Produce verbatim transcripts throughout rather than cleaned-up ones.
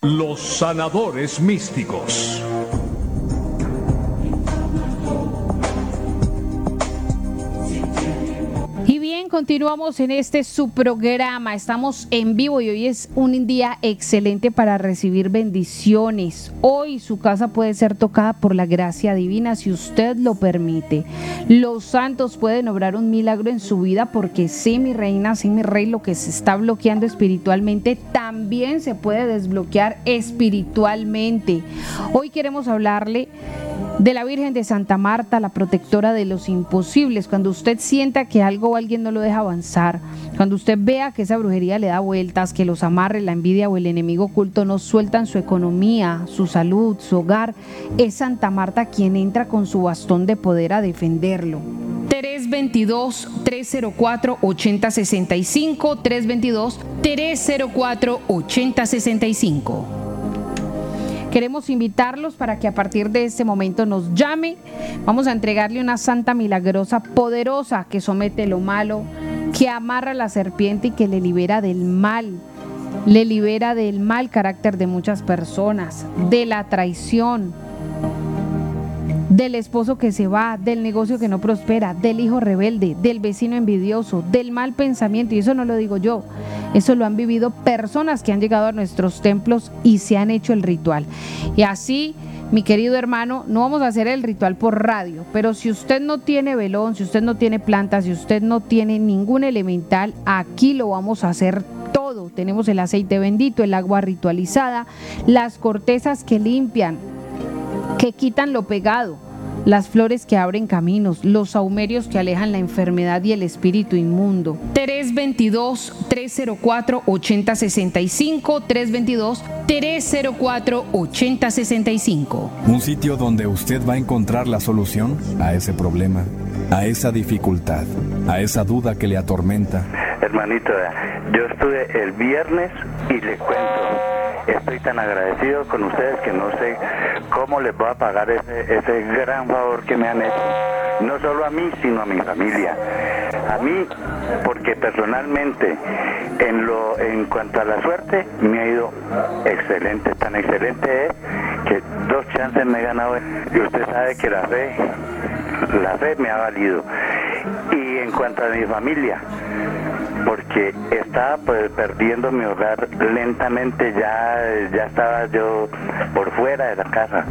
Los sanadores místicos. Y bien, continuamos en este su programa. Estamos en vivo y hoy es un día excelente para recibir bendiciones. Hoy su casa puede ser tocada por la gracia divina si usted lo permite. Los santos pueden obrar un milagro en su vida porque sí, mi reina, sí, mi rey, lo que se está bloqueando espiritualmente también se puede desbloquear espiritualmente. Hoy queremos hablarle de la Virgen de Santa Marta, la protectora de los imposibles. Cuando usted sienta que algo o alguien no lo deja avanzar, cuando usted vea que esa brujería le da vueltas, que los amarres, la envidia o el enemigo oculto no sueltan su economía, su salud, su hogar, es Santa Marta quien entra con su bastón de poder a defenderlo. tres veintidós, tres cero cuatro, ochenta sesenta y cinco, tres veintidós, tres cero cuatro, ochenta sesenta y cinco. Queremos invitarlos para que a partir de este momento nos llame. Vamos a entregarle una santa milagrosa, poderosa, que somete lo malo, que amarra la serpiente y que le libera del mal. Le libera del mal carácter de muchas personas, de la traición, del esposo que se va, del negocio que no prospera, del hijo rebelde, del vecino envidioso, del mal pensamiento. Y eso no lo digo yo, eso lo han vivido personas que han llegado a nuestros templos y se han hecho el ritual. Y así, mi querido hermano, no vamos a hacer el ritual por radio, pero si usted no tiene velón, si usted no tiene plantas, si usted no tiene ningún elemental, aquí lo vamos a hacer todo. Tenemos el aceite bendito, el agua ritualizada, las cortezas que limpian, que quitan lo pegado, las flores que abren caminos, los sahumerios que alejan la enfermedad y el espíritu inmundo. tres veintidós, tres cero cuatro, ochenta sesenta y cinco, tres veintidós, tres cero cuatro, ochenta sesenta y cinco. Un sitio donde usted va a encontrar la solución a ese problema, a esa dificultad, a esa duda que le atormenta. Hermanito, yo estuve el viernes y le cuento, estoy tan agradecido con ustedes que no sé cómo les voy a pagar ese, ese gran favor que me han hecho, no solo a mí, sino a mi familia. A mí, porque personalmente, en lo en cuanto a la suerte, me ha ido excelente, tan excelente es que dos chances me he ganado, y usted sabe que la fe, la fe me ha valido. Y en cuanto a mi familia, porque estaba pues perdiendo mi hogar lentamente, ya, ya estaba yo por fuera de la casa,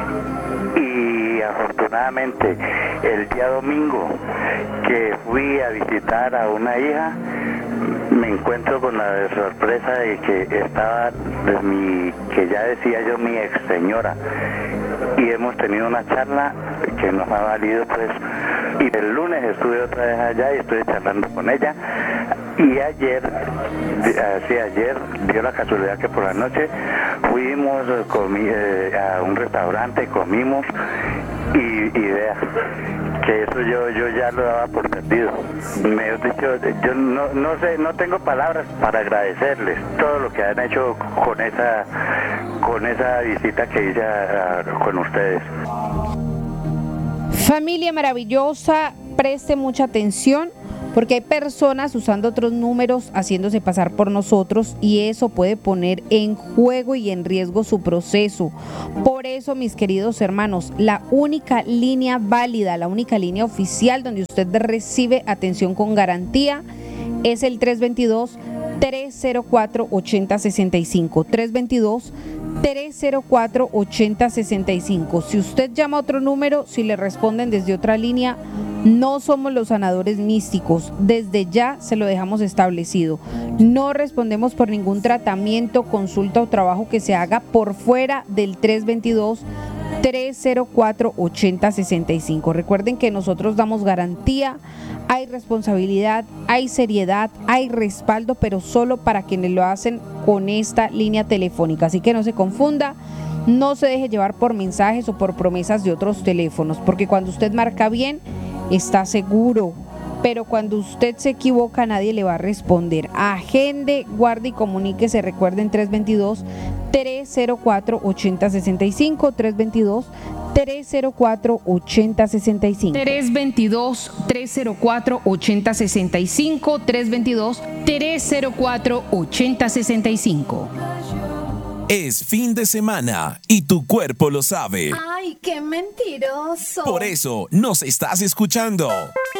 y afortunadamente el día domingo que fui a visitar a una hija, me encuentro con la sorpresa de que estaba de mi, que ya decía yo, mi ex señora, y hemos tenido una charla que nos ha valido pues, y el lunes estuve otra vez allá y estuve charlando con ella, y ayer, así ayer, dio la casualidad que por la noche fuimos comí, eh, a un restaurante, comimos, y, y vea, que eso yo yo ya lo daba por perdido. Me he dicho, yo no, no sé, no tengo palabras para agradecerles todo lo que han hecho con esa, con esa visita que hice a, a, con ustedes. Familia maravillosa, preste mucha atención, porque hay personas usando otros números, haciéndose pasar por nosotros, y eso puede poner en juego y en riesgo su proceso. Por eso, mis queridos hermanos, la única línea válida, la única línea oficial donde usted recibe atención con garantía es el tres veintidós, tres cero cuatro, ochenta sesenta y cinco. tres veintidós, tres cero cuatro, ochenta sesenta y cinco. Si usted llama a otro número, si le responden desde otra línea, no somos los sanadores místicos. Desde ya se lo dejamos establecido. No respondemos por ningún tratamiento, consulta o trabajo que se haga por fuera del tres veintidós, tres cero cuatro, ochenta sesenta y cinco. Recuerden que nosotros damos garantía, hay responsabilidad, hay seriedad, hay respaldo, pero solo para quienes lo hacen con esta línea telefónica. Así que no se confunda, no se deje llevar por mensajes o por promesas de otros teléfonos, porque cuando usted marca bien, está seguro, pero cuando usted se equivoca, nadie le va a responder. Agende, guarde y comuníquese. Recuerden, tres veintidós, tres cero cuatro, ochenta sesenta y cinco, tres veintidós, tres cero cuatro, ochenta sesenta y cinco. tres veintidós, tres cero cuatro, ochenta sesenta y cinco, tres veintidós, tres cero cuatro, ochenta sesenta y cinco. Es fin de semana y tu cuerpo lo sabe. ¡Ay, qué mentiroso! Por eso nos estás escuchando.